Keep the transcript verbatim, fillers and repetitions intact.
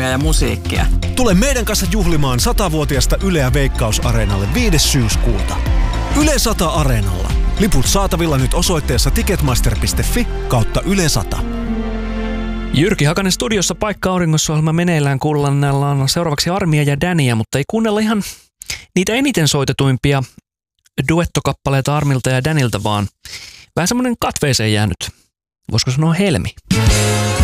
tapahtumia ja musiikkia. Tule meidän kanssa juhlimaan satavuotiasta Yleä Veikkaus-areenalle viides syyskuuta. Yle sata Areenalla. Liput saatavilla nyt osoitteessa ticketmaster piste fi kautta Yle sata. Jyrki Hakanen studiossa, Paikka auringossa-ohjelma meneillään, kuunnellaan seuraavaksi Armia ja Dania, mutta ei kuunnella ihan niitä eniten soitetuimpia duettokappaleita Armilta ja Danilta, vaan vähän semmoinen katveeseen jäänyt, voisiko sanoa helmi.